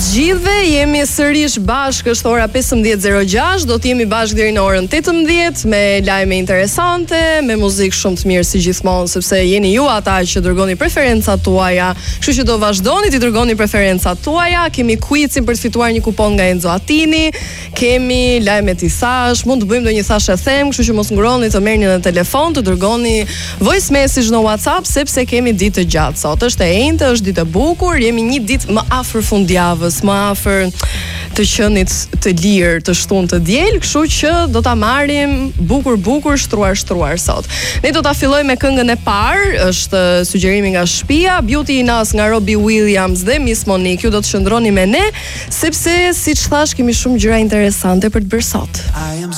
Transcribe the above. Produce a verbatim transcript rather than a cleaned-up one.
gjithëve, jemi sërish bashkë, është ora pesëmbëdhjetë e zero gjashtë, do të jemi bashkë deri në orën tetëmbëdhjetë me lajme interesante, me muzikë shumë të mirë si gjithmonë, sepse jeni ju ata që dërgoni preferencat tuaja. Kështu që do vazhdoni të dërgoni preferencat tuaja. Kemi quizin për të fituar një kupon nga Enzo Attini, kemi lajme të thash, mund të bëjmë ndonjë thash e them, kështu që mos ngroni të merrni në telefon, të dërgoni voice message në WhatsApp, sepse kemi ditë të gjatë sot. Është e enjtë, është ditë e bukur, jemi një ditë më afër fundjavës, më afër të qenit të lirë, të shtunë të diel, kështu që do ta marrim bukur bukur, shtruar shtruar sot. Ne do ta fillojmë me këngën e parë, është sugjerimi nga shtëpia, Beauty in Us nga Robbie Williams dhe Miss Monique. Ju do të qëndroni me ne, sepse siç thash kemi shumë gjëra interesante për të bërë sot. I am